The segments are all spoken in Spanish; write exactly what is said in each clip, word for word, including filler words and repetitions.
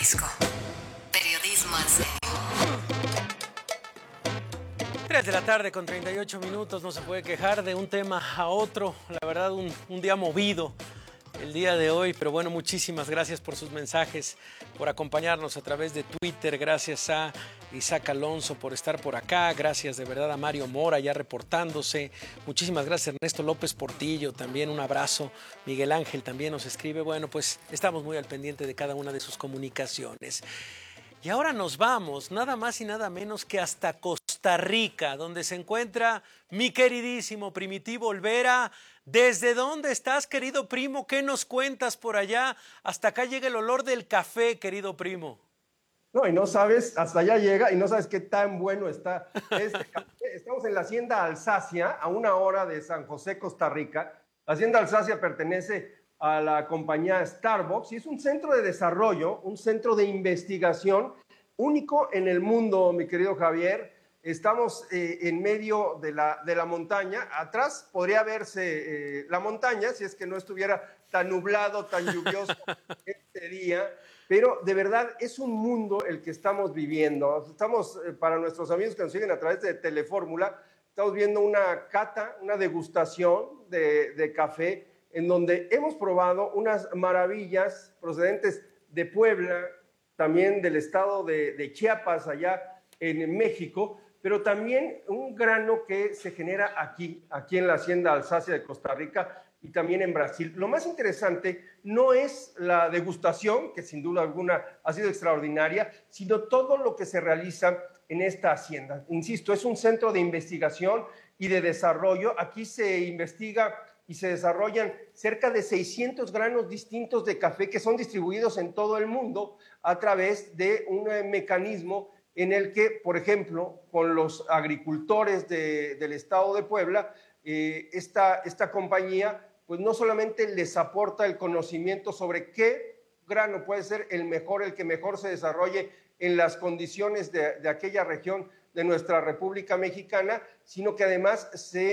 Jalisco. Periodismo en serio. tres de la tarde con treinta y ocho minutos, no se puede quejar de un tema a otro. La verdad, un, un día movido el día de hoy, pero bueno, muchísimas gracias por sus mensajes, por acompañarnos a través de Twitter. Gracias a Isaac Alonso por estar por acá, gracias de verdad a Mario Mora ya reportándose, muchísimas gracias Ernesto López Portillo, también un abrazo. Miguel Ángel también nos escribe. Bueno, pues estamos muy al pendiente de cada una de sus comunicaciones. Y ahora nos vamos, nada más y nada menos que hasta Costa Rica, donde se encuentra mi queridísimo Primitivo Olvera. ¿Desde dónde estás, querido primo? ¿Qué nos cuentas por allá? Hasta acá llega el olor del café, querido primo. No, y no sabes, hasta allá llega y no sabes qué tan bueno está este café. Estamos en la Hacienda Alsacia, a una hora de San José, Costa Rica. La Hacienda Alsacia pertenece a la compañía Starbucks y es un centro de desarrollo, un centro de investigación único en el mundo, mi querido Javier. Estamos eh, en medio de la, de la montaña. Atrás podría verse eh, la montaña si es que no estuviera tan nublado, tan lluvioso este día. Pero de verdad es un mundo el que estamos viviendo. Estamos, eh, para nuestros amigos que nos siguen a través de Telefórmula, estamos viendo una cata, una degustación de, de café, en donde hemos probado unas maravillas procedentes de Puebla, también del estado de, de Chiapas, allá en México, pero también un grano que se genera aquí, aquí en la Hacienda Alsacia de Costa Rica y también en Brasil. Lo más interesante no es la degustación, que sin duda alguna ha sido extraordinaria, sino todo lo que se realiza en esta hacienda. Insisto, es un centro de investigación y de desarrollo. Aquí se investiga y se desarrollan cerca de seiscientos granos distintos de café que son distribuidos en todo el mundo a través de un mecanismo en el que, por ejemplo, con los agricultores de, del estado de Puebla, eh, esta, esta compañía pues no solamente les aporta el conocimiento sobre qué grano puede ser el mejor, el que mejor se desarrolle en las condiciones de, de aquella región de nuestra República Mexicana, sino que además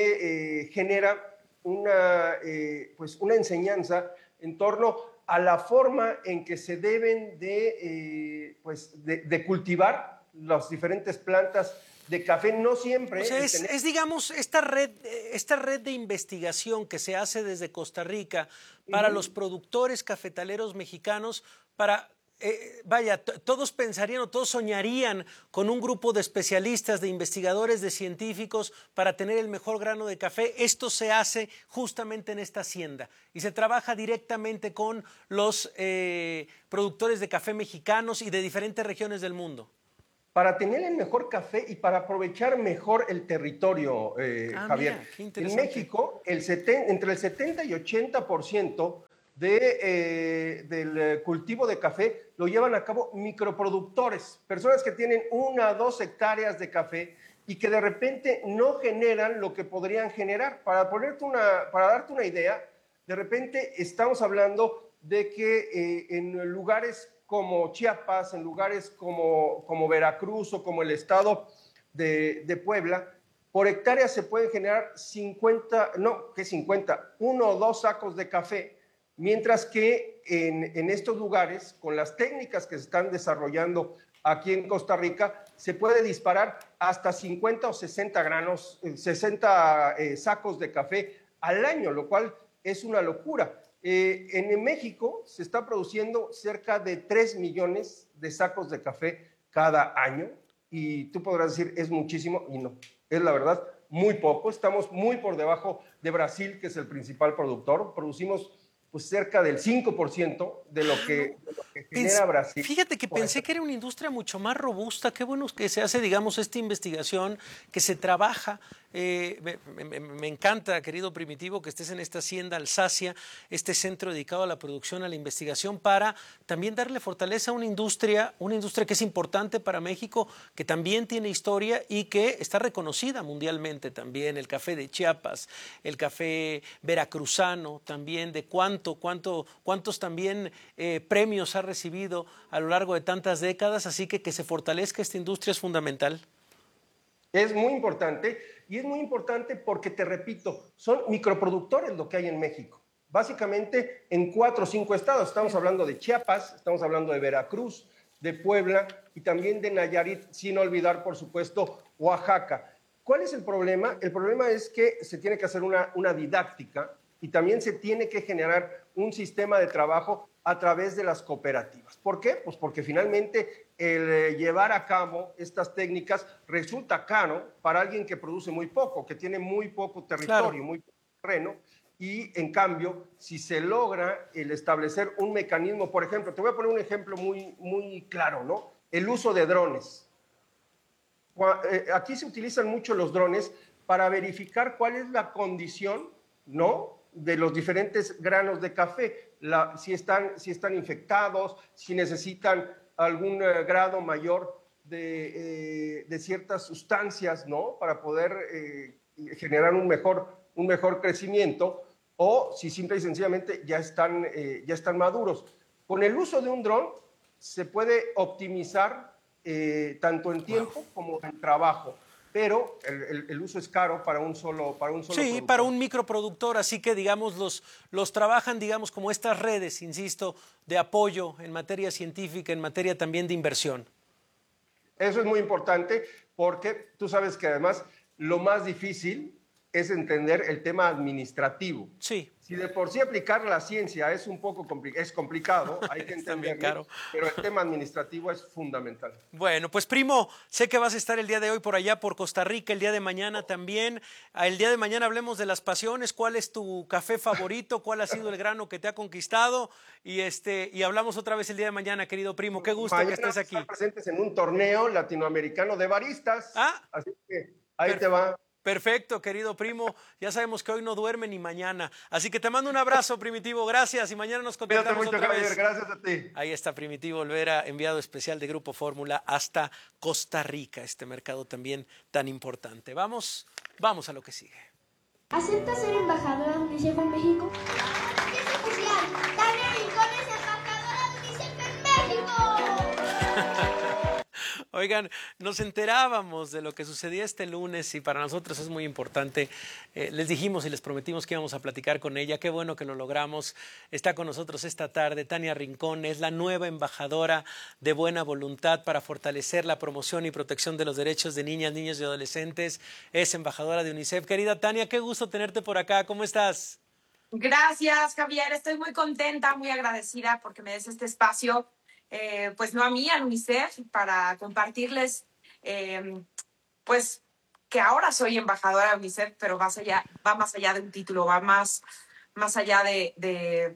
se eh, genera una, eh, pues una enseñanza en torno a la forma en que se deben de, eh, pues de, de cultivar las diferentes plantas de café. No siempre. O sea, es, tener... es, digamos, esta red, esta red de investigación que se hace desde Costa Rica para uh-huh. los productores cafetaleros mexicanos, para, eh, vaya, todos pensarían o todos soñarían con un grupo de especialistas, de investigadores, de científicos para tener el mejor grano de café. Esto se hace justamente en esta hacienda y se trabaja directamente con los eh, productores de café mexicanos y de diferentes regiones del mundo. Para tener el mejor café y para aprovechar mejor el territorio, eh, ah, Javier. Mira, qué en México, el seten, entre el setenta y ochenta por ciento de, eh, del cultivo de café lo llevan a cabo microproductores, personas que tienen una o dos hectáreas de café y que de repente no generan lo que podrían generar. Para, ponerte una, para darte una idea, de repente estamos hablando de que eh, en lugares como Chiapas, en lugares como, como Veracruz o como el estado de, de Puebla, por hectárea se pueden generar cincuenta, no, ¿qué cincuenta? Uno o dos sacos de café, mientras que en, en estos lugares, con las técnicas que se están desarrollando aquí en Costa Rica, se puede disparar hasta cincuenta o sesenta granos, sesenta eh, sacos de café al año, lo cual es una locura. Eh, en México se está produciendo cerca de tres millones de sacos de café cada año y tú podrás decir es muchísimo y no, es la verdad muy poco. Estamos muy por debajo de Brasil, que es el principal productor. Producimos pues cerca del cinco por ciento de lo que, de lo que genera Brasil. Fíjate que pensé que era una industria mucho más robusta. Qué bueno que se hace, digamos, esta investigación, que se trabaja. Eh, me, me, me encanta, querido Primitivo, que estés en esta hacienda Alsacia, este centro dedicado a la producción, a la investigación, para también darle fortaleza a una industria, una industria que es importante para México, que también tiene historia y que está reconocida mundialmente también. El café de Chiapas, el café veracruzano, también de cuánto, cuánto, cuántos también eh, premios ha recibido a lo largo de tantas décadas, así que que se fortalezca esta industria es fundamental. Es muy importante y es muy importante porque, te repito, son microproductores lo que hay en México. Básicamente en cuatro o cinco estados. Estamos hablando de Chiapas, estamos hablando de Veracruz, de Puebla y también de Nayarit, sin olvidar, por supuesto, Oaxaca. ¿Cuál es el problema? El problema es que se tiene que hacer una, una didáctica y también se tiene que generar un sistema de trabajo a través de las cooperativas. ¿Por qué? Pues porque finalmente el eh, llevar a cabo estas técnicas resulta caro para alguien que produce muy poco, que tiene muy poco territorio, claro, muy poco terreno, y en cambio, si se logra el establecer un mecanismo, por ejemplo, te voy a poner un ejemplo muy, muy claro, ¿no? El uso de drones. Aquí se utilizan mucho los drones para verificar cuál es la condición, ¿no?, de los diferentes granos de café, la, si, están, si están infectados, si necesitan algún eh, grado mayor de, eh, de ciertas sustancias, ¿no?, para poder eh, generar un mejor, un mejor crecimiento, o si simple y sencillamente ya están, eh, ya están maduros. Con el uso de un dron se puede optimizar eh, tanto en tiempo wow. como en trabajo, pero el, el, el uso es caro para un solo para un solo Sí, productor. para un microproductor, así que digamos los, los trabajan digamos como estas redes, insisto, de apoyo en materia científica, en materia también de inversión. Eso es muy importante porque tú sabes que además lo más difícil es entender el tema administrativo. Sí. Si de por sí aplicar la ciencia es un poco compli es complicado, hay que entenderlo, pero el tema administrativo es fundamental. Bueno, pues primo, sé que vas a estar el día de hoy por allá por Costa Rica, el día de mañana también. El día de mañana hablemos de las pasiones, cuál es tu café favorito, cuál ha sido el grano que te ha conquistado y este y hablamos otra vez el día de mañana, querido primo. Qué gusto mañana que estés aquí. Estar presentes en un torneo latinoamericano de baristas. Ah, así que ahí te va. Perfecto, querido primo. Ya sabemos que hoy no duerme ni mañana. Así que te mando un abrazo, Primitivo. Gracias y mañana nos contactamos mucho, otra Javier. vez. Gracias a ti. Ahí está Primitivo Olvera, enviado especial de Grupo Fórmula hasta Costa Rica, este mercado también tan importante. Vamos, vamos a lo que sigue. ¿Acepta ser embajadora de UNICEF en México? ¡Qué especial! ¡Tania Rincón es embajadora de UNICEF en México! Oigan, nos enterábamos de lo que sucedía este lunes y para nosotros es muy importante. Eh, les dijimos y les prometimos que íbamos a platicar con ella. Qué bueno que lo logramos. Está con nosotros esta tarde Tania Rincón, es la nueva embajadora de Buena Voluntad para fortalecer la promoción y protección de los derechos de niñas, niños y adolescentes. Es embajadora de UNICEF. Querida Tania, qué gusto tenerte por acá. ¿Cómo estás? Gracias, Javier. Estoy muy contenta, muy agradecida porque me des este espacio. Eh, pues no a mí, al UNICEF, para compartirles, eh, pues que ahora soy embajadora de UNICEF, pero más allá, va más allá de un título, va más, más allá de, de,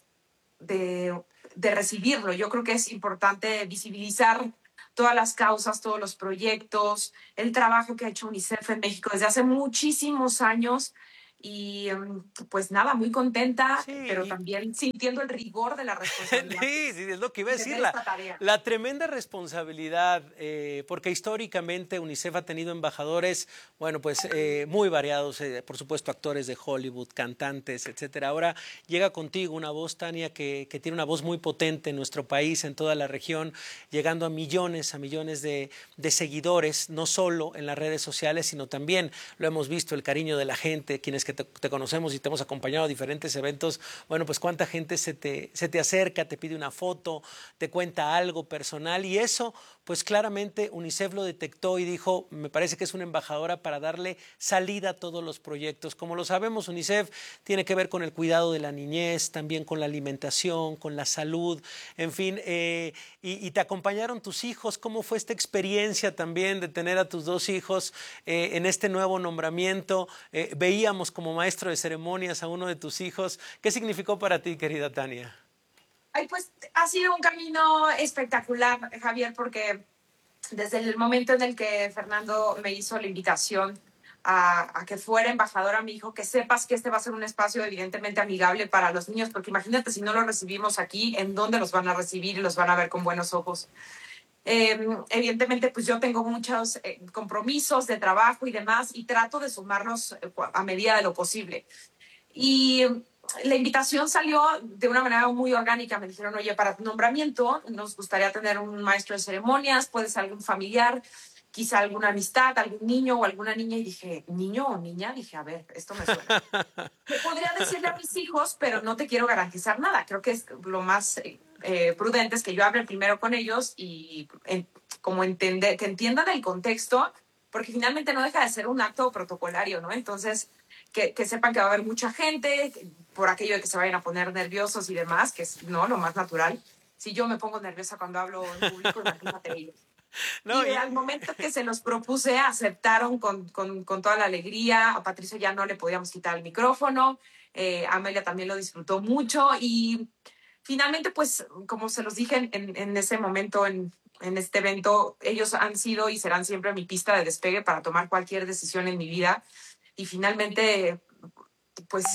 de, de recibirlo. Yo creo que es importante visibilizar todas las causas, todos los proyectos, el trabajo que ha hecho UNICEF en México desde hace muchísimos años. Y pues nada, muy contenta, sí, pero y... también sintiendo el rigor de la responsabilidad. Sí, sí, es lo que iba a decir, la, la tremenda responsabilidad, eh, porque históricamente UNICEF ha tenido embajadores, bueno, pues eh, muy variados, eh, por supuesto actores de Hollywood, cantantes, etcétera. Ahora llega contigo una voz, Tania, que, que tiene una voz muy potente en nuestro país, en toda la región, llegando a millones, a millones de, de seguidores, no solo en las redes sociales, sino también, lo hemos visto, el cariño de la gente, quienes que te, te conocemos y te hemos acompañado a diferentes eventos, bueno, pues cuánta gente se te, se te acerca, te pide una foto, te cuenta algo personal y eso, pues claramente UNICEF lo detectó y dijo, me parece que es una embajadora para darle salida a todos los proyectos. Como lo sabemos, UNICEF tiene que ver con el cuidado de la niñez, también con la alimentación, con la salud, en fin, eh, y, y te acompañaron tus hijos. ¿Cómo fue esta experiencia también de tener a tus dos hijos eh, en este nuevo nombramiento? Eh, veíamos como maestro de ceremonias a uno de tus hijos. ¿Qué significó para ti, querida Tania? Ay, pues ha sido un camino espectacular, Javier, porque desde el momento en el que Fernando me hizo la invitación a, a que fuera embajadora, me dijo que sepas que este va a ser un espacio evidentemente amigable para los niños, porque imagínate si no los recibimos aquí, ¿en dónde los van a recibir y los van a ver con buenos ojos? Eh, evidentemente, pues yo tengo muchos eh, compromisos de trabajo y demás y trato de sumarlos a medida de lo posible. Y la invitación salió de una manera muy orgánica. Me dijeron, oye, para tu nombramiento nos gustaría tener un maestro de ceremonias, puede ser algún familiar, quizá alguna amistad, algún niño o alguna niña. Y dije, ¿niño o niña? Dije, a ver, esto me suena. Podría decirle a mis hijos, pero no te quiero garantizar nada. Creo que es lo más... Eh, eh, prudentes que yo hable primero con ellos y en, como entender, que entiendan el contexto, porque finalmente no deja de ser un acto protocolario, ¿no? Entonces, que, que sepan que va a haber mucha gente, que, por aquello de que se vayan a poner nerviosos y demás, que es no lo más natural. Si yo me pongo nerviosa cuando hablo en público, imagínate ellos. No, y, y al momento que se los propuse, aceptaron con, con, con toda la alegría. A Patricio ya no le podíamos quitar el micrófono. Eh, Amelia también lo disfrutó mucho. Y finalmente, pues, como se los dije en, en ese momento, en, en este evento, ellos han sido y serán siempre mi pista de despegue para tomar cualquier decisión en mi vida. Y finalmente, pues,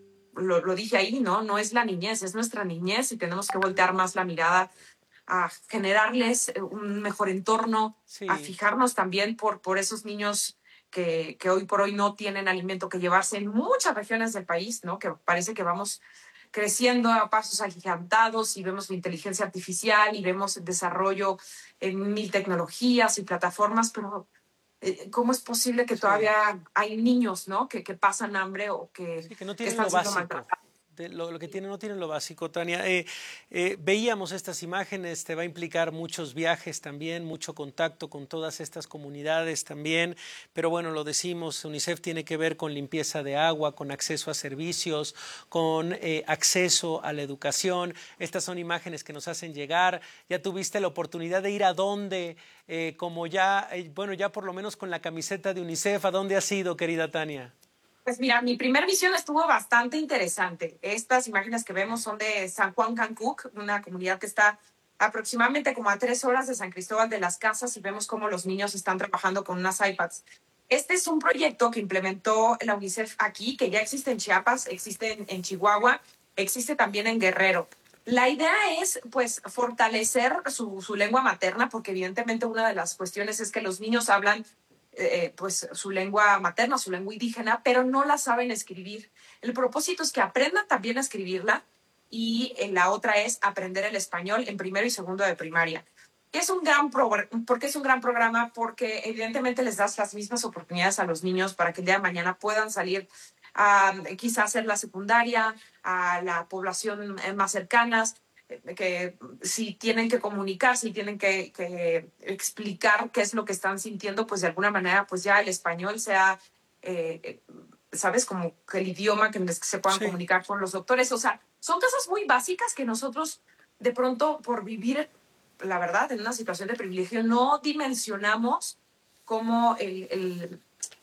lo, lo dije ahí, ¿no? No es la niñez, es nuestra niñez y tenemos que voltear más la mirada a generarles un mejor entorno, sí. A fijarnos también por, por esos niños que, que hoy por hoy no tienen alimento que llevarse en muchas regiones del país, ¿no? Que parece que vamos creciendo a pasos agigantados y vemos la inteligencia artificial y vemos el desarrollo en mil tecnologías y plataformas, pero eh, ¿cómo es posible que todavía sí. hay niños, ¿no? que, que pasan hambre o que, sí, que no tienen que están lo siendo básico. maltratados? De lo, lo que tiene, no tienen lo básico, Tania. Eh, eh, veíamos estas imágenes, te va a implicar muchos viajes también, mucho contacto con todas estas comunidades también, pero bueno, lo decimos, UNICEF tiene que ver con limpieza de agua, con acceso a servicios, con eh, acceso a la educación. Estas son imágenes que nos hacen llegar. Ya tuviste la oportunidad de ir a dónde, eh, como ya, eh, bueno, ya por lo menos con la camiseta de UNICEF, ¿a dónde has ido, querida Tania? Pues mira, mi primer visión estuvo bastante interesante. Estas imágenes que vemos son de San Juan Cancuc, una comunidad que está aproximadamente como a tres horas de San Cristóbal de las Casas y vemos cómo los niños están trabajando con unas iPads. Este es un proyecto que implementó la UNICEF aquí, que ya existe en Chiapas, existe en, en Chihuahua, existe también en Guerrero. La idea es, pues, fortalecer su, su lengua materna, porque evidentemente una de las cuestiones es que los niños hablan Eh, pues su lengua materna, su lengua indígena, pero no la saben escribir. El propósito es que aprendan también a escribirla y eh, la otra es aprender el español en primero y segundo de primaria. Es un gran ¿Por qué es un gran programa? Porque evidentemente les das las mismas oportunidades a los niños para que el día de mañana puedan salir a quizás hacer la secundaria, a la población más cercanas, que si tienen que comunicar, si tienen que, que explicar qué es lo que están sintiendo, pues de alguna manera pues ya el español sea, eh, ¿sabes? Como que el idioma que se puedan sí. comunicar con los doctores. O sea, son cosas muy básicas que nosotros de pronto por vivir, la verdad, en una situación de privilegio, no dimensionamos cómo el... el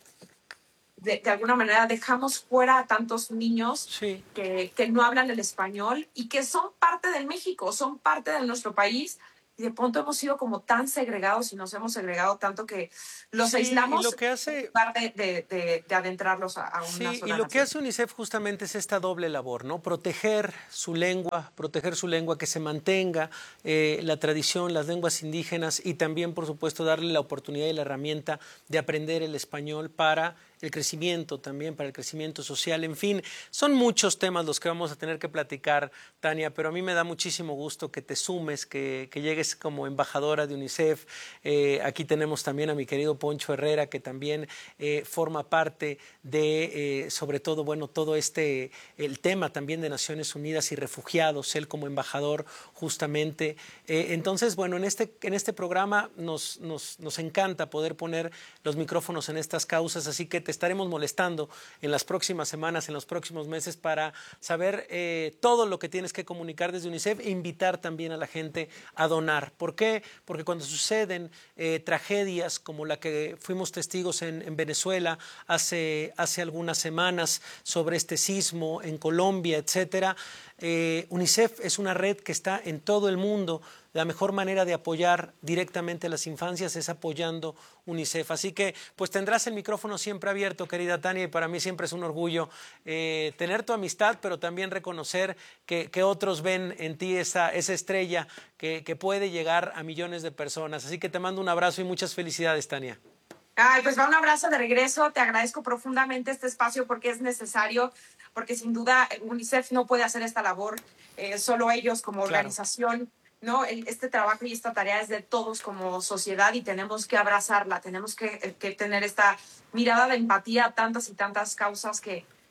De, de alguna manera dejamos fuera a tantos niños sí. que, que no hablan el español y que son parte de México, son parte de nuestro país y de pronto hemos sido como tan segregados y nos hemos segregado tanto que los sí, aislamos y lo que hace, en lugar de, de, de, de adentrarlos a, a una sí, sola y lo nación. que hace UNICEF justamente es esta doble labor, ¿no? Proteger su lengua, proteger su lengua, que se mantenga eh, la tradición, las lenguas indígenas y también, por supuesto, darle la oportunidad y la herramienta de aprender el español para el crecimiento también, para el crecimiento social, en fin, son muchos temas los que vamos a tener que platicar, Tania, pero a mí me da muchísimo gusto que te sumes, que, que llegues como embajadora de UNICEF. Eh, aquí tenemos también a mi querido Poncho Herrera, que también eh, forma parte de, eh, sobre todo, bueno, todo este, el tema también de Naciones Unidas y refugiados, él como embajador justamente. Eh, entonces, bueno, en este, en este programa nos, nos, nos encanta poder poner los micrófonos en estas causas, así que te estaremos molestando en las próximas semanas, en los próximos meses para saber eh, todo lo que tienes que comunicar desde UNICEF e invitar también a la gente a donar. ¿Por qué? Porque cuando suceden eh, tragedias como la que fuimos testigos en, en Venezuela hace, hace algunas semanas sobre este sismo en Colombia, etcétera, eh, UNICEF es una red que está en todo el mundo. La mejor manera de apoyar directamente a las infancias es apoyando UNICEF. Así que pues tendrás el micrófono siempre abierto, querida Tania, y para mí siempre es un orgullo eh, tener tu amistad, pero también reconocer que, que otros ven en ti esa, esa estrella que, que puede llegar a millones de personas. Así que te mando un abrazo y muchas felicidades, Tania. Ay, pues va un abrazo de regreso. Te agradezco profundamente este espacio porque es necesario, porque sin duda UNICEF no puede hacer esta labor eh, solo ellos como Claro. organización. ¿No? Este trabajo y esta tarea es de todos como sociedad y tenemos que abrazarla, tenemos que, que tener esta mirada de empatía a tantas y tantas causas que,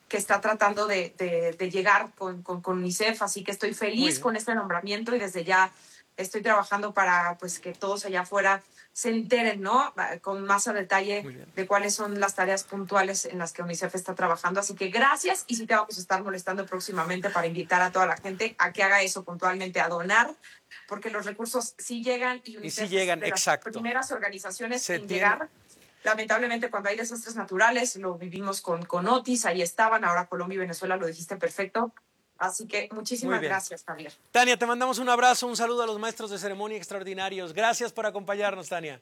que está tratando de, de, de llegar con, con, con UNICEF, así que estoy feliz con este nombramiento y desde ya estoy trabajando para pues, que todos allá afuera se enteren, ¿no? Con más a detalle de cuáles son las tareas puntuales en las que UNICEF está trabajando. Así que gracias, y sí te vamos a estar molestando próximamente para invitar a toda la gente a que haga eso puntualmente, a donar, porque los recursos sí llegan y UNICEF y sí llegan, es de exacto. las primeras organizaciones se en tiene... llegar. Lamentablemente, cuando hay desastres naturales, lo vivimos con, con Otis, ahí estaban, ahora Colombia y Venezuela, lo dijiste perfecto. Así que muchísimas gracias, Javier. Tania, te mandamos un abrazo, un saludo a los maestros de ceremonia extraordinarios. Gracias por acompañarnos, Tania.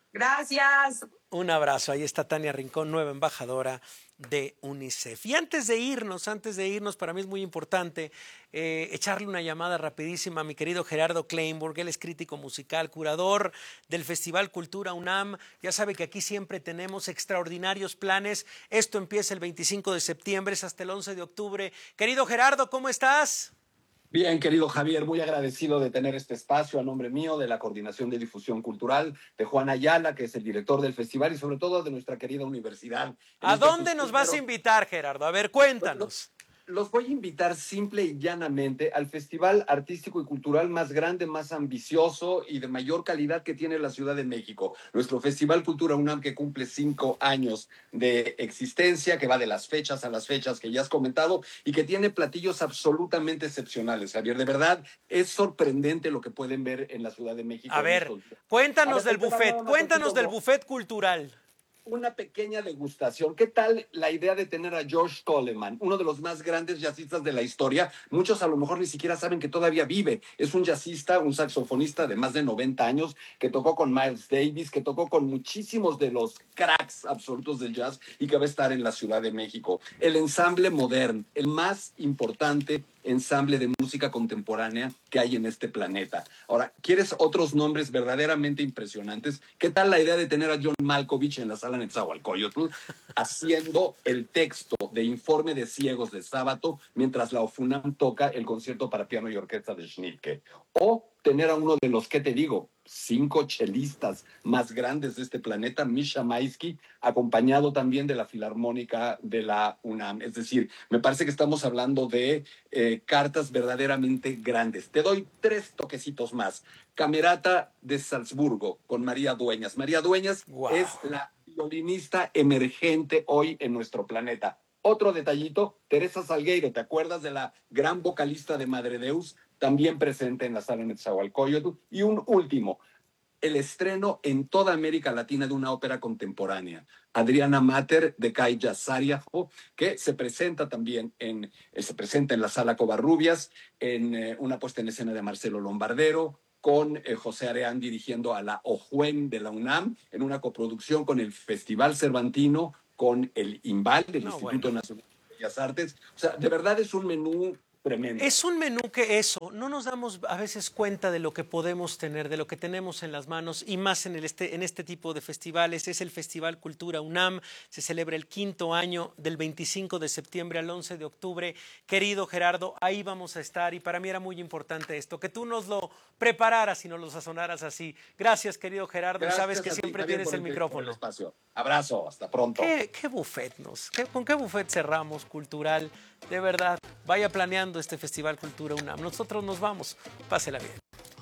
Gracias. Un abrazo. Ahí está Tania Rincón, nueva embajadora de UNICEF. Y antes de irnos, antes de irnos, para mí es muy importante eh, echarle una llamada rapidísima a mi querido Gerardo Kleinburg. Él es crítico musical, curador del Festival Cultura UNAM. Ya sabe que aquí siempre tenemos extraordinarios planes. Esto empieza el veinticinco de septiembre, es hasta el once de octubre. Querido Gerardo, ¿cómo estás? Bien, querido Javier, muy agradecido de tener este espacio a nombre mío, de la Coordinación de Difusión Cultural, de Juan Ayala, que es el director del festival, y sobre todo de nuestra querida universidad. ¿A dónde nos vas a invitar, Gerardo? A ver, cuéntanos. Los voy a invitar simple y llanamente al festival artístico y cultural más grande, más ambicioso y de mayor calidad que tiene la Ciudad de México. Nuestro Festival Cultura UNAM, que cumple cinco años de existencia, que va de las fechas a las fechas que ya has comentado y que tiene platillos absolutamente excepcionales, Javier. De verdad, es sorprendente lo que pueden ver en la Ciudad de México. A ver, cuéntanos del buffet, cuéntanos del buffet cultural. Una pequeña degustación. ¿Qué tal la idea de tener a George Coleman, uno de los más grandes jazzistas de la historia? Muchos a lo mejor ni siquiera saben que todavía vive. Es un jazzista, un saxofonista de más de noventa años, que tocó con Miles Davis, que tocó con muchísimos de los cracks absolutos del jazz y que va a estar en la Ciudad de México. El ensamble Modern, el más importante ensamble de música contemporánea que hay en este planeta. Ahora, ¿quieres otros nombres verdaderamente impresionantes? ¿Qué tal la idea de tener a John Malkovich en la sala Netzahualcóyotl haciendo el texto de Informe de Ciegos de Sábato mientras la OFUNAM toca el concierto para piano y orquesta de Schnittke? O tener a uno de los, ¿qué te digo?, cinco chelistas más grandes de este planeta, Misha Maisky, acompañado también de la Filarmónica de la UNAM. Es decir, me parece que estamos hablando de eh, cartas verdaderamente grandes. Te doy tres toquecitos más. Camerata de Salzburgo con María Dueñas. María Dueñas wow. es la violinista emergente hoy en nuestro planeta. Otro detallito, Teresa Salgueiro, ¿te acuerdas de la gran vocalista de Madre Deus? También presente en la sala Netzahualcóyotl. Y un último, el estreno en toda América Latina de una ópera contemporánea, Adriana Mater de Kai Yazariajo, que se presenta también en, eh, se presenta en la sala Covarrubias, en eh, una puesta en escena de Marcelo Lombardero, con eh, José Areán dirigiendo a la OJUEM de la UNAM, en una coproducción con el Festival Cervantino, con el INVAL, del no, Instituto bueno. Nacional de Bellas Artes. O sea, de verdad es un menú tremendo. Es un menú que eso, no nos damos a veces cuenta de lo que podemos tener, de lo que tenemos en las manos, y más en, el este, en este tipo de festivales. Es el Festival Cultura UNAM, se celebra el quinto año, del veinticinco de septiembre al once de octubre. Querido Gerardo, ahí vamos a estar, y para mí era muy importante esto, que tú nos lo prepararas y nos lo sazonaras así. Gracias, querido Gerardo, Gracias sabes que siempre ti, tienes el, el micrófono. El espacio. Abrazo, hasta pronto. ¿Qué, qué buffet nos? ¿Qué, ¿Con qué buffet cerramos cultural? De verdad, vaya planeando este Festival Cultura UNAM. Nosotros nos vamos. Pásela bien.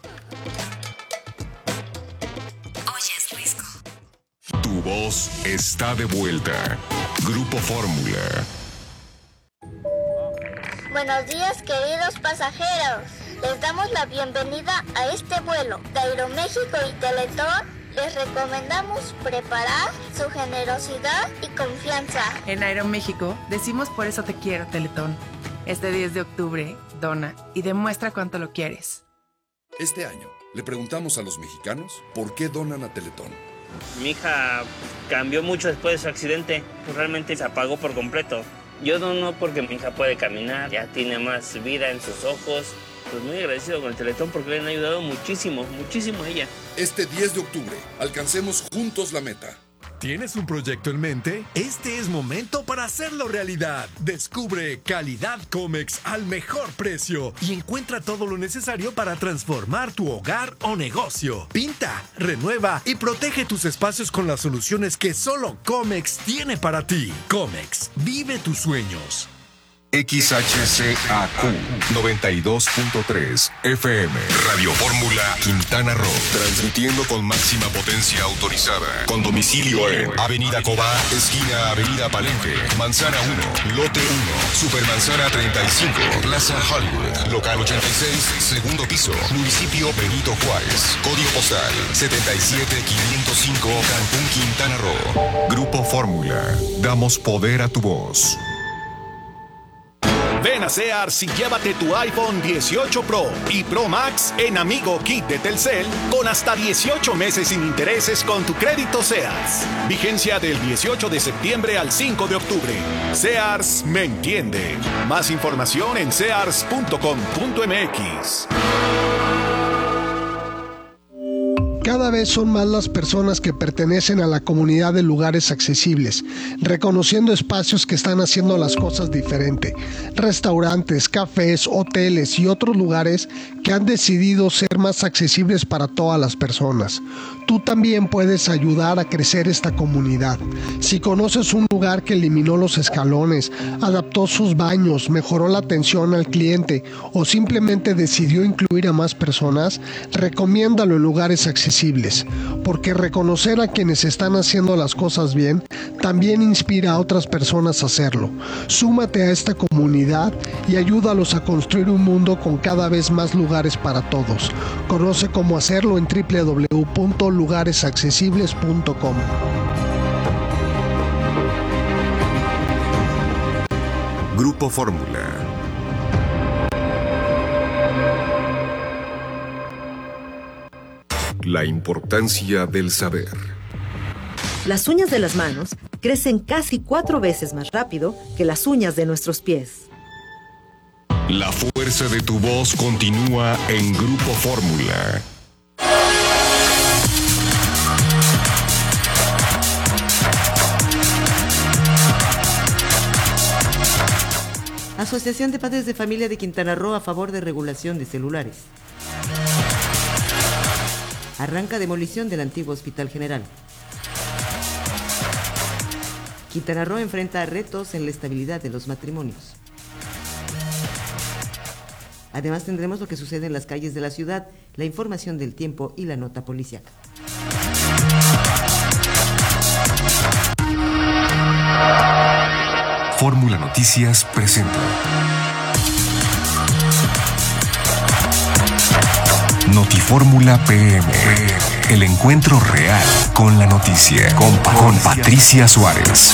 Oye, es Risco. Tu voz está de vuelta. Grupo Fórmula. Buenos días, queridos pasajeros. Les damos la bienvenida a este vuelo de Aeroméxico y Teletón. Les recomendamos preparar su generosidad y confianza. En Aeroméxico decimos por eso te quiero, Teletón. Este diez de octubre, dona y demuestra cuánto lo quieres. Este año le preguntamos a los mexicanos por qué donan a Teletón. Mi hija cambió mucho después de su accidente, pues realmente se apagó por completo. Yo dono porque mi hija puede caminar, ya tiene más vida en sus ojos. Pues muy agradecido con el Teletón porque le han ayudado muchísimo, muchísimo a ella. Este diez de octubre, alcancemos juntos la meta. ¿Tienes un proyecto en mente? Este es momento para hacerlo realidad. Descubre Calidad Comex al mejor precio y encuentra todo lo necesario para transformar tu hogar o negocio. Pinta, renueva y protege tus espacios con las soluciones que solo Comex tiene para ti. Comex, vive tus sueños. X H C A Q noventa y dos punto tres F M. Radio Fórmula Quintana Roo. Transmitiendo con máxima potencia autorizada. Con domicilio en Avenida Cobá, esquina Avenida Palenque, Manzana uno, Lote uno, Supermanzana treinta y cinco, Plaza Hollywood, Local ochenta y seis, segundo piso, Municipio Benito Juárez. Código postal setenta y siete quinientos cinco, Cancún, Quintana Roo. Grupo Fórmula. Damos poder a tu voz. Ven a Sears y llévate tu iPhone dieciocho Pro y Pro Max en Amigo Kit de Telcel con hasta dieciocho meses sin intereses con tu crédito Sears. Vigencia del dieciocho de septiembre al cinco de octubre. Sears me entiende. Más información en sears punto com punto m x. Cada vez son más las personas que pertenecen a la comunidad de lugares accesibles, reconociendo espacios que están haciendo las cosas diferente. Restaurantes, cafés, hoteles y otros lugares que han decidido ser más accesibles para todas las personas. Tú también puedes ayudar a crecer esta comunidad. Si conoces un lugar que eliminó los escalones, adaptó sus baños, mejoró la atención al cliente o simplemente decidió incluir a más personas, recomiéndalo en lugares accesibles, porque reconocer a quienes están haciendo las cosas bien también inspira a otras personas a hacerlo. Súmate a esta comunidad y ayúdalos a construir un mundo con cada vez más lugares para todos. Conoce cómo hacerlo en doble u doble u doble u punto lugares accesibles punto com. Grupo Fórmula. La importancia del saber. Las uñas de las manos crecen casi cuatro veces más rápido que las uñas de nuestros pies. La fuerza de tu voz continúa en Grupo Fórmula. Asociación de Padres de Familia de Quintana Roo a favor de regulación de celulares. Arranca demolición del antiguo Hospital General. Quintana Roo enfrenta retos en la estabilidad de los matrimonios. Además tendremos lo que sucede en las calles de la ciudad, la información del tiempo y la nota policial. Fórmula Noticias presenta Notifórmula P M, el encuentro real con la noticia, con, con Patricia Suárez.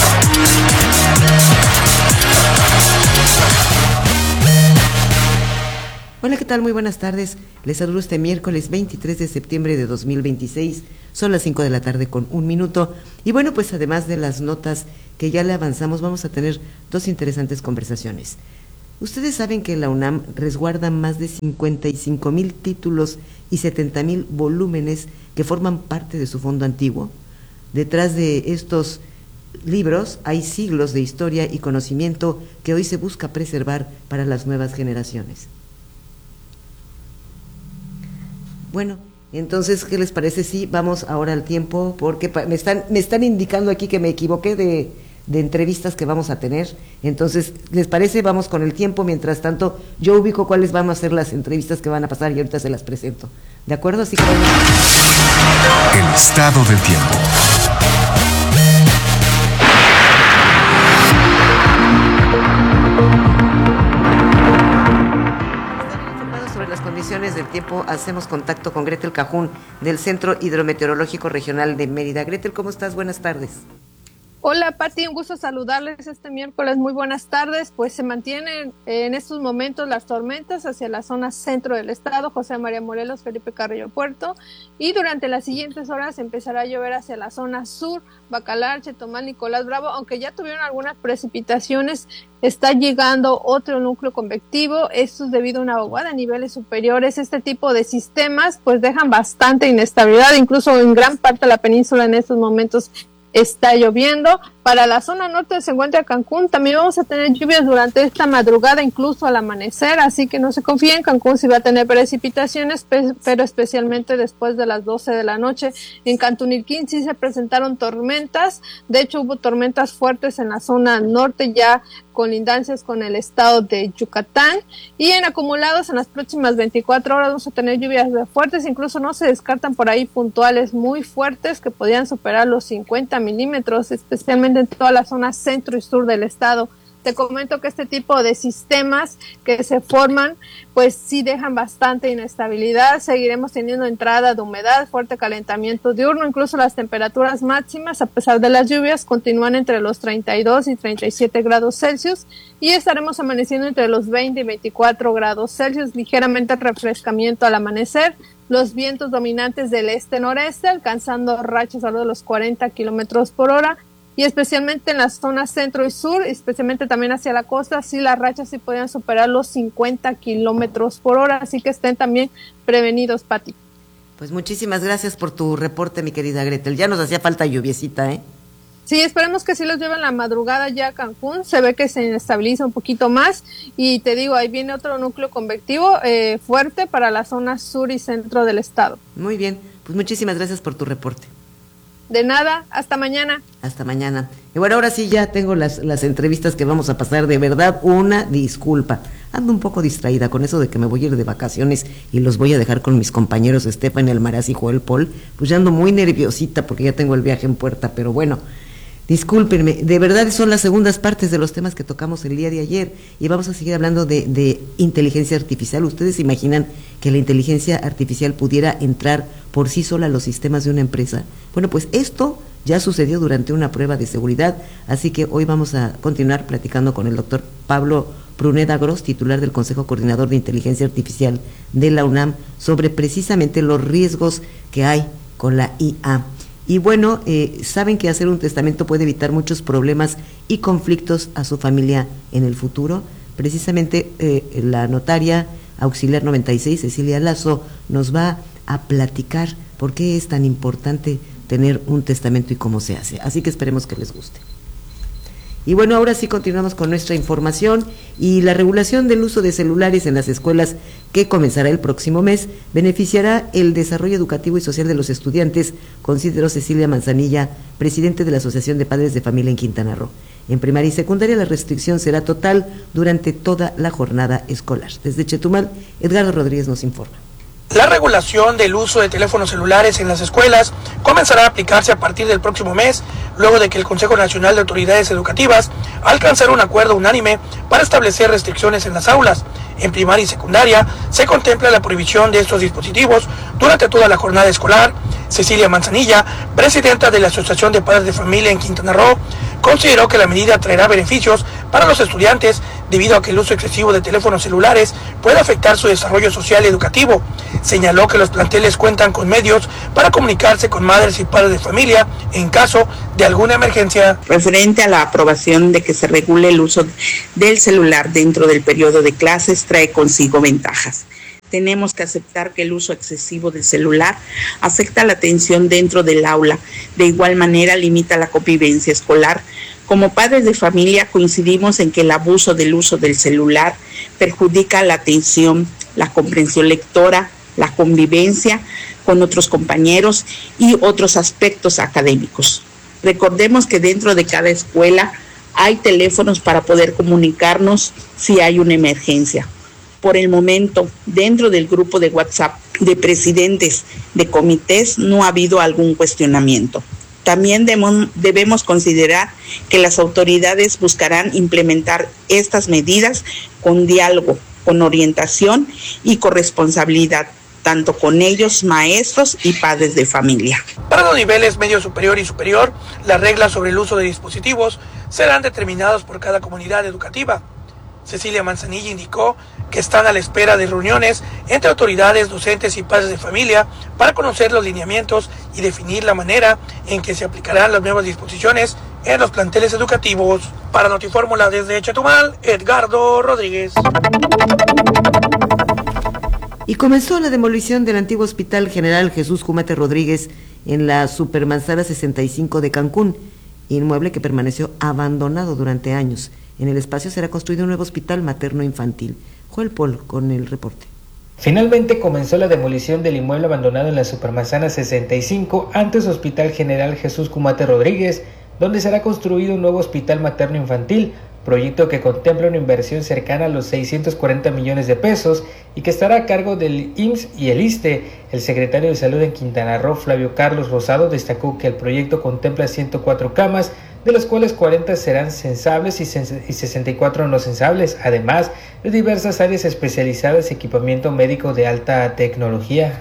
Hola, ¿qué tal? Muy buenas tardes. Les saludo este miércoles veintitrés de septiembre de dos mil veintiséis. Son las cinco de la tarde con un minuto. Y bueno, pues además de las notas que ya le avanzamos, vamos a tener dos interesantes conversaciones. Ustedes saben que la UNAM resguarda más de cincuenta y cinco mil títulos y setenta mil volúmenes que forman parte de su fondo antiguo. Detrás de estos libros hay siglos de historia y conocimiento que hoy se busca preservar para las nuevas generaciones. Bueno, entonces, ¿qué les parece si vamos ahora al tiempo? Porque me están, me están indicando aquí que me equivoqué de, de entrevistas que vamos a tener. Entonces, ¿les parece? Vamos con el tiempo. Mientras tanto, yo ubico cuáles van a ser las entrevistas que van a pasar y ahorita se las presento. ¿De acuerdo? Así que vamos. El estado del tiempo. Condiciones del tiempo, hacemos contacto con Gretel Cajún del Centro Hidrometeorológico Regional de Mérida. Gretel, ¿cómo estás? Buenas tardes. Hola Pati, un gusto saludarles este miércoles, muy buenas tardes. Pues se mantienen en estos momentos las tormentas hacia la zona centro del estado, José María Morelos, Felipe Carrillo Puerto, y durante las siguientes horas empezará a llover hacia la zona sur, Bacalar, Chetumal, Nicolás Bravo, aunque ya tuvieron algunas precipitaciones. Está llegando otro núcleo convectivo, esto es debido a una vaguada a niveles superiores. Este tipo de sistemas pues dejan bastante inestabilidad, incluso en gran parte de la península en estos momentos está lloviendo. Para la zona norte se encuentra Cancún, también vamos a tener lluvias durante esta madrugada, incluso al amanecer, así que no se confíen, Cancún sí va a tener precipitaciones, pero especialmente después de las doce de la noche. En Cantunilquín sí se presentaron tormentas, de hecho hubo tormentas fuertes en la zona norte, ya colindancias con el estado de Yucatán, y en acumulados en las próximas veinticuatro horas vamos a tener lluvias fuertes, incluso no se descartan por ahí puntuales muy fuertes que podrían superar los cincuenta milímetros, especialmente en toda la zona centro y sur del estado. Te comento que este tipo de sistemas que se forman, pues sí dejan bastante inestabilidad. Seguiremos teniendo entrada de humedad, fuerte calentamiento diurno, incluso las temperaturas máximas, a pesar de las lluvias, continúan entre los treinta y dos y treinta y siete grados Celsius, y estaremos amaneciendo entre los veinte y veinticuatro grados Celsius, ligeramente refrescamiento al amanecer. Los vientos dominantes del este-noreste, alcanzando rachas alrededor de los cuarenta kilómetros por hora, y especialmente en las zonas centro y sur, especialmente también hacia la costa, sí las rachas sí podrían superar los cincuenta kilómetros por hora, así que estén también prevenidos, Pati. Pues muchísimas gracias por tu reporte, mi querida Gretel. Ya nos hacía falta lluviecita, ¿eh? Sí, esperemos que sí los lleven la madrugada ya a Cancún, se ve que se inestabiliza un poquito más, y te digo, ahí viene otro núcleo convectivo eh, fuerte para la zona sur y centro del estado. Muy bien, pues muchísimas gracias por tu reporte. De nada, hasta mañana. Hasta mañana. Y bueno, ahora sí ya tengo las, las entrevistas que vamos a pasar. De verdad, una disculpa. Ando un poco distraída con eso de que me voy a ir de vacaciones y los voy a dejar con mis compañeros Estefan Almaraz y Joel Paul. Pues ya ando muy nerviosita porque ya tengo el viaje en puerta, pero bueno, discúlpenme. De verdad son las segundas partes de los temas que tocamos el día de ayer y vamos a seguir hablando de, de inteligencia artificial. ¿Ustedes se imaginan que la inteligencia artificial pudiera entrar por sí sola a los sistemas de una empresa? Bueno, pues esto ya sucedió durante una prueba de seguridad, así que hoy vamos a continuar platicando con el doctor Pablo Pruneda Gros, titular del Consejo Coordinador de Inteligencia Artificial de la UNAM, sobre precisamente los riesgos que hay con la I A. Y bueno, eh, saben que hacer un testamento puede evitar muchos problemas y conflictos a su familia en el futuro. Precisamente eh, la notaria auxiliar noventa y seis, Cecilia Lazo, nos va a platicar por qué es tan importante tener un testamento y cómo se hace. Así que esperemos que les guste. Y bueno, ahora sí continuamos con nuestra información, y la regulación del uso de celulares en las escuelas, que comenzará el próximo mes, beneficiará el desarrollo educativo y social de los estudiantes, consideró Cecilia Manzanilla, presidente de la Asociación de Padres de Familia en Quintana Roo. En primaria y secundaria la restricción será total durante toda la jornada escolar. Desde Chetumal, Edgardo Rodríguez nos informa. La regulación del uso de teléfonos celulares en las escuelas comenzará a aplicarse a partir del próximo mes, luego de que el Consejo Nacional de Autoridades Educativas alcanzara un acuerdo unánime para establecer restricciones en las aulas. En primaria y secundaria se contempla la prohibición de estos dispositivos durante toda la jornada escolar. Cecilia Manzanilla, presidenta de la Asociación de Padres de Familia en Quintana Roo, consideró que la medida traerá beneficios para los estudiantes debido a que el uso excesivo de teléfonos celulares puede afectar su desarrollo social y educativo. Señaló que los planteles cuentan con medios para comunicarse con madres y padres de familia en caso de alguna emergencia. Referente a la aprobación de que se regule el uso del celular dentro del periodo de clases, trae consigo ventajas. Tenemos que aceptar que el uso excesivo del celular afecta la atención dentro del aula. De igual manera, limita la convivencia escolar. Como padres de familia, coincidimos en que el abuso del uso del celular perjudica la atención, la comprensión lectora, la convivencia con otros compañeros y otros aspectos académicos. Recordemos que dentro de cada escuela hay teléfonos para poder comunicarnos si hay una emergencia. Por el momento, dentro del grupo de WhatsApp de presidentes de comités no ha habido algún cuestionamiento. También debemos considerar que las autoridades buscarán implementar estas medidas con diálogo, con orientación y corresponsabilidad, tanto con ellos, maestros y padres de familia. Para los niveles medio superior y superior, las reglas sobre el uso de dispositivos serán determinadas por cada comunidad educativa. Cecilia Manzanilla indicó que están a la espera de reuniones entre autoridades, docentes y padres de familia para conocer los lineamientos y definir la manera en que se aplicarán las nuevas disposiciones en los planteles educativos. Para Notifórmula desde Chetumal, Edgardo Rodríguez. Y comenzó la demolición del antiguo Hospital General Jesús Jumate Rodríguez en la Supermanzana sesenta y cinco de Cancún. inmueble que permaneció abandonado durante años. En el espacio será construido un nuevo hospital materno-infantil. Joel Paul con el reporte. Finalmente comenzó la demolición del inmueble abandonado en la Supermanzana sesenta y cinco, antes Hospital General Jesús Cumate Rodríguez, donde será construido un nuevo hospital materno-infantil, proyecto que contempla una inversión cercana a los seiscientos cuarenta millones de pesos y que estará a cargo del I M S S y el ISSSTE. El secretario de Salud en Quintana Roo, Flavio Carlos Rosado, destacó que el proyecto contempla ciento cuatro camas, de las cuales cuarenta serán censables y sesenta y cuatro no censables, además de diversas áreas especializadas y equipamiento médico de alta tecnología.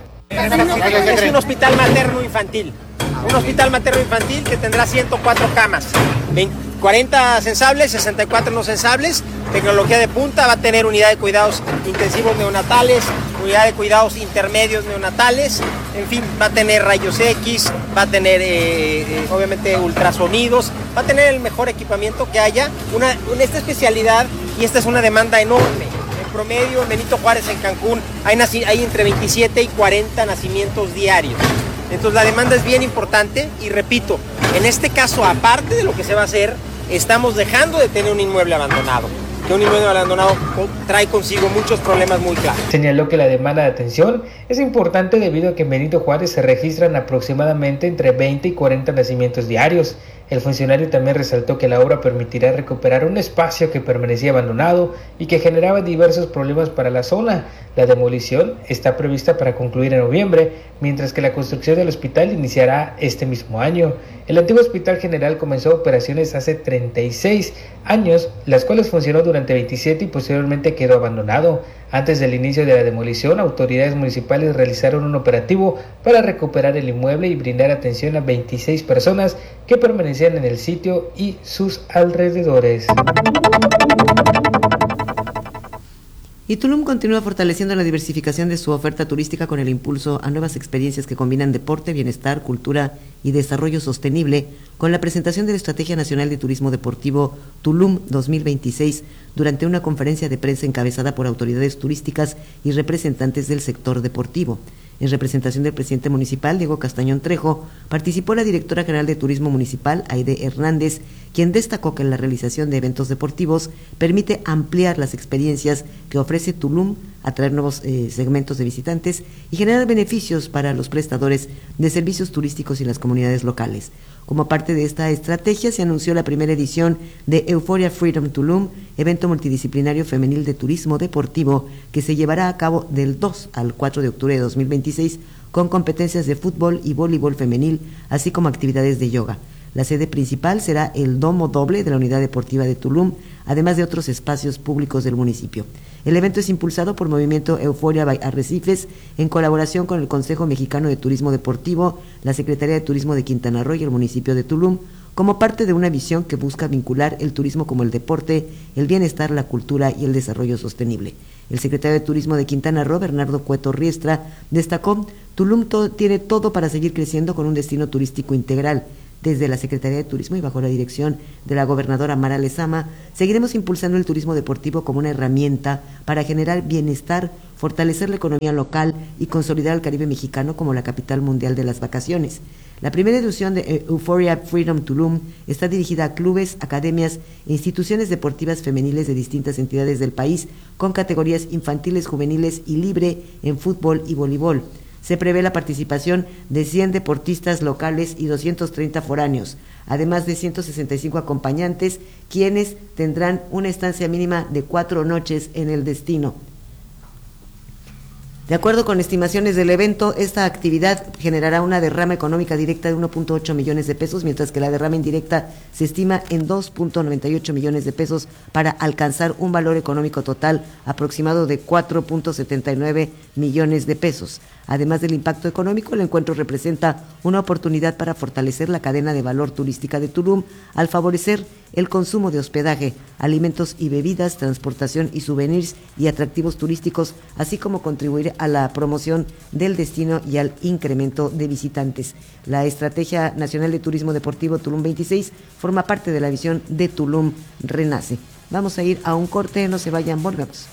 Es un hospital materno-infantil, un hospital materno-infantil que tendrá ciento cuatro camas, cuarenta censables, sesenta y cuatro no censables, tecnología de punta, va a tener unidad de cuidados intensivos neonatales, unidad de cuidados intermedios neonatales, en fin, va a tener rayos X, va a tener eh, eh, obviamente ultrasonidos, va a tener el mejor equipamiento que haya, una, una, esta especialidad, y esta es una demanda enorme. En promedio en Benito Juárez, en Cancún, hay, naci, hay entre veintisiete y cuarenta nacimientos diarios. Entonces la demanda es bien importante y repito, en este caso, aparte de lo que se va a hacer, estamos dejando de tener un inmueble abandonado, que un inmueble abandonado trae consigo muchos problemas muy claros. Señaló que la demanda de atención es importante debido a que en Benito Juárez se registran aproximadamente entre veinte y cuarenta nacimientos diarios. El funcionario también resaltó que la obra permitirá recuperar un espacio que permanecía abandonado y que generaba diversos problemas para la zona. La demolición está prevista para concluir en noviembre, mientras que la construcción del hospital iniciará este mismo año. El antiguo Hospital General comenzó operaciones hace treinta y seis años, las cuales funcionó durante veintisiete y posteriormente quedó abandonado. Antes del inicio de la demolición, autoridades municipales realizaron un operativo para recuperar el inmueble y brindar atención a veintiséis personas que permanecían en el sitio y sus alrededores. Y Tulum continúa fortaleciendo la diversificación de su oferta turística con el impulso a nuevas experiencias que combinan deporte, bienestar, cultura y desarrollo sostenible, con la presentación de la Estrategia Nacional de Turismo Deportivo Tulum dos mil veintiséis durante una conferencia de prensa encabezada por autoridades turísticas y representantes del sector deportivo. En representación del presidente municipal, Diego Castañón Trejo, participó la directora general de Turismo Municipal, Aide Hernández, quien destacó que la realización de eventos deportivos permite ampliar las experiencias que ofrece Tulum, atraer nuevos eh, segmentos de visitantes y generar beneficios para los prestadores de servicios turísticos y las comunidades locales. Como parte de esta estrategia, se anunció la primera edición de Euphoria Freedom Tulum, evento multidisciplinario femenil de turismo deportivo que se llevará a cabo del dos al cuatro de octubre de dos mil veintiséis con competencias de fútbol y voleibol femenil, así como actividades de yoga. La sede principal será el Domo Doble de la Unidad Deportiva de Tulum, además de otros espacios públicos del municipio. El evento es impulsado por Movimiento Euphoria by Arrecifes, en colaboración con el Consejo Mexicano de Turismo Deportivo, la Secretaría de Turismo de Quintana Roo y el municipio de Tulum, como parte de una visión que busca vincular el turismo como el deporte, el bienestar, la cultura y el desarrollo sostenible. El secretario de Turismo de Quintana Roo, Bernardo Cueto Riestra, destacó: Tulum to- tiene todo para seguir creciendo con un destino turístico integral. Desde la Secretaría de Turismo y bajo la dirección de la gobernadora Mara Lezama, seguiremos impulsando el turismo deportivo como una herramienta para generar bienestar, fortalecer la economía local y consolidar al Caribe mexicano como la capital mundial de las vacaciones. La primera edición de Euphoria Freedom Tulum está dirigida a clubes, academias e instituciones deportivas femeniles de distintas entidades del país, con categorías infantiles, juveniles y libre en fútbol y voleibol. Se prevé la participación de cien deportistas locales y doscientos treinta foráneos, además de ciento sesenta y cinco acompañantes, quienes tendrán una estancia mínima de cuatro noches en el destino. De acuerdo con estimaciones del evento, esta actividad generará una derrama económica directa de uno punto ocho millones de pesos, mientras que la derrama indirecta se estima en dos punto noventa y ocho millones de pesos para alcanzar un valor económico total aproximado de cuatro punto setenta y nueve millones de pesos. Además del impacto económico, el encuentro representa una oportunidad para fortalecer la cadena de valor turística de Tulum al favorecer el consumo de hospedaje, alimentos y bebidas, transportación y souvenirs y atractivos turísticos, así como contribuir a la promoción del destino y al incremento de visitantes. La Estrategia Nacional de Turismo Deportivo Tulum veintiséis forma parte de la visión de Tulum Renace. Vamos a ir a un corte, no se vayan, volvemos.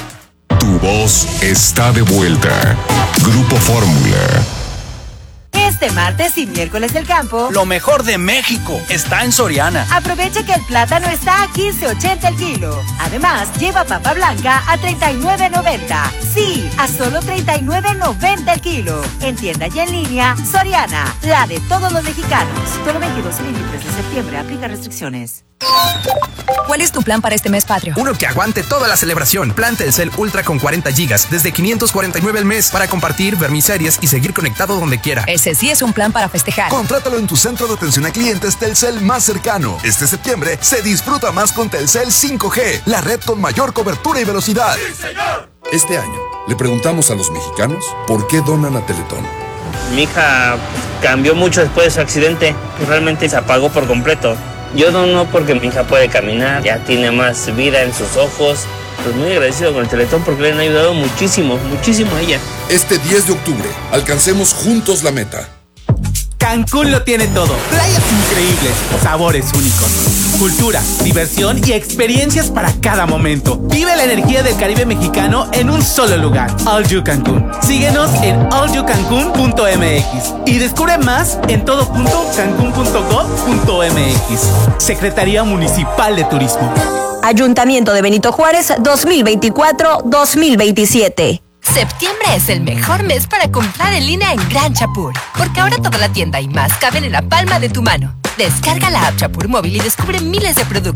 Tu voz está de vuelta. Grupo Fórmula. Este martes y miércoles del campo, lo mejor de México está en Soriana. Aprovecha que el plátano está a quince ochenta el kilo. Además, lleva papa blanca a treinta y nueve noventa. Sí, a solo treinta y nueve noventa el kilo. En tienda y en línea, Soriana, la de todos los mexicanos. Solo veintidós y veintitrés de septiembre, aplica restricciones. ¿Cuál es tu plan para este mes patrio? Uno que aguante toda la celebración. Plan Telcel Ultra con cuarenta gigas desde quinientos cuarenta y nueve al mes para compartir, ver mis series y seguir conectado donde quiera. Ese sí es un plan para festejar. Contrátalo en tu centro de atención a clientes Telcel más cercano. Este septiembre se disfruta más con Telcel cinco G, la red con mayor cobertura y velocidad. ¡Sí, señor! Este año le preguntamos a los mexicanos por qué donan a Teletón. Mi hija cambió mucho después de su accidente. Realmente se apagó por completo. Yo dono porque mi hija puede caminar, ya tiene más vida en sus ojos. Pues muy agradecido con el Teletón porque le han ayudado muchísimo, muchísimo a ella. Este diez de octubre, alcancemos juntos la meta. Cancún lo tiene todo. Playas increíbles, sabores únicos, cultura, diversión y experiencias para cada momento. Vive la energía del Caribe mexicano en un solo lugar. All You Cancún. Síguenos en all you cancún punto m x y descubre más en todo punto cancún punto gov punto m x. Secretaría Municipal de Turismo. Ayuntamiento de Benito Juárez dos mil veinticuatro dos mil veintisiete. Septiembre es el mejor mes para comprar en línea en Gran Chapur, porque ahora toda la tienda y más caben en la palma de tu mano. Descarga la app Chapur Móvil y descubre miles de productos